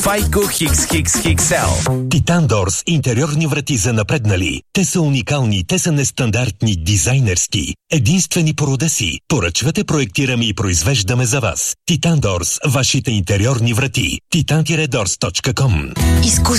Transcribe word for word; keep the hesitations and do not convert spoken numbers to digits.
Файко Хикс Хикс Хикс Ел. Титан Дорс интериорни врати за напреднали. Те са уникални, те са нестандартни, дизайнерски. Единствени по рода си. Поръчвате, проектираме и произвеждаме за вас. Титан Дорс, вашите интериорни врати. титан дорс точка ком.